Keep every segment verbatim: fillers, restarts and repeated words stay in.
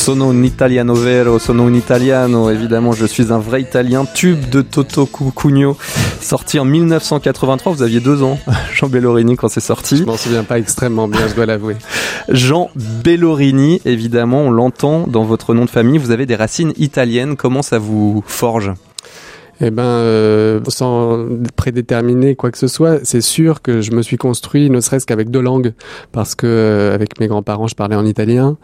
Sono un italiano vero, sono un italiano, évidemment, je suis un vrai italien, tube de Toto Cutugno, sorti en dix-neuf cent quatre-vingt-trois, vous aviez deux ans, Jean Bellorini, quand c'est sorti. Je m'en souviens pas extrêmement bien, je dois l'avouer. Jean Bellorini, évidemment, on l'entend dans votre nom de famille, vous avez des racines italiennes, comment ça vous forge ? Eh ben, euh, sans prédéterminer quoi que ce soit, c'est sûr que je me suis construit, ne serait-ce qu'avec deux langues, parce que euh, avec mes grands-parents, je parlais en italien.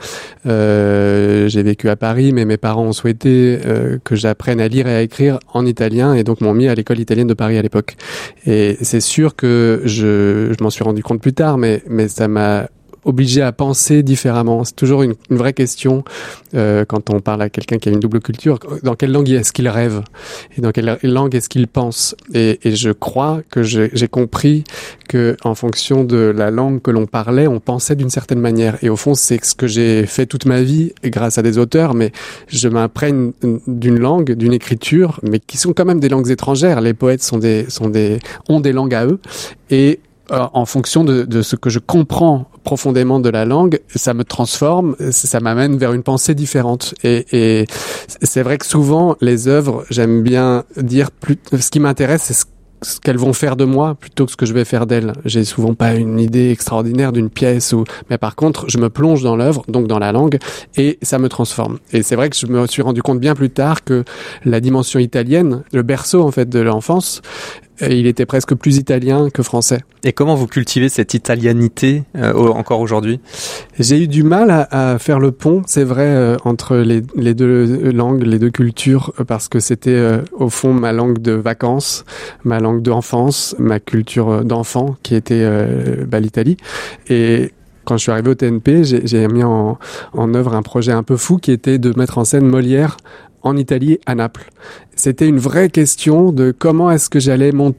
Euh, j'ai vécu à Paris, mais mes parents ont souhaité euh, que j'apprenne à lire et à écrire en italien, et donc m'ont mis à l'école italienne de Paris à l'époque. Et c'est sûr que je, je m'en suis rendu compte plus tard, mais mais ça m'a obligé à penser différemment. C'est toujours une, une vraie question euh, quand on parle à quelqu'un qui a une double culture. Dans quelle langue est-ce qu'il rêve et dans quelle langue est-ce qu'il pense? Et, et je crois que j'ai, j'ai compris que en fonction de la langue que l'on parlait, on pensait d'une certaine manière. Et au fond, c'est ce que j'ai fait toute ma vie grâce à des auteurs. Mais je m'imprègne d'une langue, d'une écriture, mais qui sont quand même des langues étrangères. Les poètes sont des, sont des, ont des langues à eux. Et en fonction de, de ce que je comprends profondément de la langue, ça me transforme, ça m'amène vers une pensée différente. Et, et c'est vrai que souvent, les œuvres, j'aime bien dire, plus, ce qui m'intéresse, c'est ce ce qu'elles vont faire de moi plutôt que ce que je vais faire d'elles. J'ai souvent pas une idée extraordinaire d'une pièce, ou mais par contre, je me plonge dans l'œuvre, donc dans la langue, et ça me transforme. Et c'est vrai que je me suis rendu compte bien plus tard que la dimension italienne, le berceau en fait de l'enfance, il était presque plus italien que français. Et comment vous cultivez cette italianité euh, encore aujourd'hui ? J'ai eu du mal à, à faire le pont, c'est vrai, euh, entre les, les deux langues, les deux cultures, parce que c'était euh, au fond ma langue de vacances, ma langue d'enfance, ma culture d'enfant qui était euh, bah, l'Italie. Et quand je suis arrivé au T N P, j'ai, j'ai mis en, en œuvre un projet un peu fou qui était de mettre en scène Molière en Italie, à Naples. C'était une vraie question de comment est-ce que j'allais monter